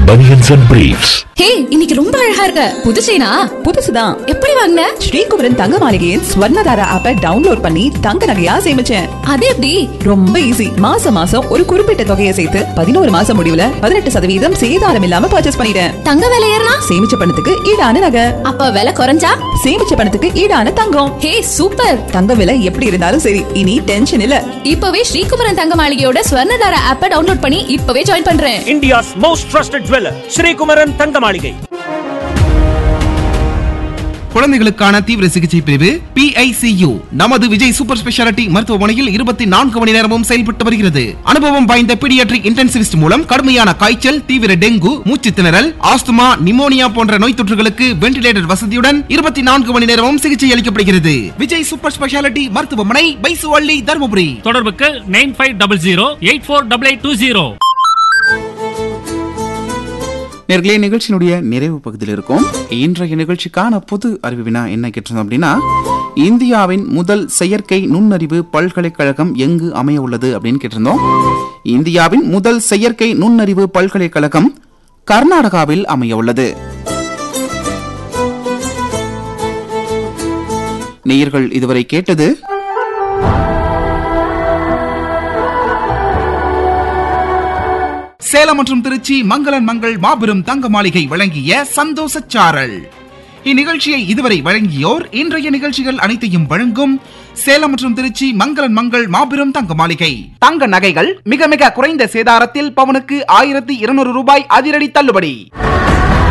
Bunions and Briefs. ஹே, இன்னைக்கு ரொம்ப அழகா இருக்க. புது செயினா? புதுசுதான். எப்படி வாங்குன? ஸ்ரீகுமரன் தங்க மாளிகையின் ஸ்வர்ணதாரா ஆப்பை டவுன்லோட் பண்ணி தங்க நகையா சேமிச்சேன். அது எப்படி? ரொம்ப ஈஸி. மாசம் மாசம் ஒரு குறிப்பிட்ட தொகையை சேர்த்து 11 மாசம் முடிவுல 18% சேதாரம் இல்லாம பர்ச்சேஸ் பண்ணிட்டேன். தங்க விலை ஏறனா? சேமிச்ச பணத்துக்கு ஈடான நகை. அப்ப விலை குறைஞ்சா? சேமிச்ச பணத்துக்கு ஈடான தங்கம். ஹே, சூப்பர். தங்க விலை எப்படி இருந்தாலும் சரி, இனி டென்ஷன் இல்ல. இப்பவே ஸ்ரீகுமரன் தங்க மாளிகையோட ஸ்வர்ணதாரா ஆப்பை டவுன்லோட் பண்ணி இப்பவே ஜாயின் பண்றேன். India's most trusted jeweler, Sri Kumaran தங்க மாளிகை. குழந்தைகளுக்கான தீவிர சிகிச்சை பிரிவு PICU நமது விஜய் சூப்பர் ஸ்பெஷாலிட்டி மருத்துவமனையில் 24 மணி நேரமும் செயல்பட்டு வருகிறது. அனுபவம் வாய்ந்த பீடியாட்ரிக் இன்டென்சிவிஸ்ட் மூலம் கடுமையான காய்ச்சல், தீவிர டெங்கு, மூச்சு திணறல், ஆஸ்துமா, நிமோனியா போன்ற நோய் தொற்றுகளுக்கு வென்டிலேட்டர் வசதியுடன் 24 மணி நேரமும் சிகிச்சை அளிக்கப்படுகிறது. விஜய் சூப்பர் ஸ்பெஷாலிட்டி மருத்துவமனை, பைசுவள்ளி, தருமபுரி. தொடர்புக்கு 9500848820. நேர்களே, நிகழ்ச்சியினுடைய நிறைவு பகுதியில் இருக்கும். இன்றைய நிகழ்ச்சிக்கான பொது அறிவு வினா என்ன கேட்டிருந்தோம் அப்படின்னா, இந்தியாவின் முதல் செயற்கை நுண்ணறிவு பல்கலைக்கழகம் எங்கு அமைய உள்ளது அப்படின்னு கேட்டிருந்தோம். இந்தியாவின் முதல் செயற்கை நுண்ணறிவு பல்கலைக்கழகம் கர்நாடகாவில் அமைய உள்ளது. நேயர்கள் இதுவரை கேட்டது சேலம் மற்றும் திருச்சி மங்களன் மங்கள் மாபெரும் தங்க மாளிகை வழங்கிய சந்தோஷ சாரல். இந்நிகழ்ச்சியை இதுவரை வழங்கியோர் இன்றைய நிகழ்ச்சிகள் அனைத்தையும் வழங்கும் சேலம் மற்றும் திருச்சி மங்களன் மங்கள் மாபெரும் தங்க மாளிகை. தங்க நகைகள் மிக மிக குறைந்த சேதாரத்தில் பவுனுக்கு 1200 ரூபாய் அதிரடி தள்ளுபடி.